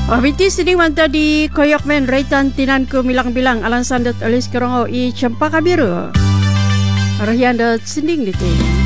Biti sini manta di koyok men raitan tinan ku milang-bilang alansan dat alis kerongo i cempaka biru. Arahian dat sending di ting.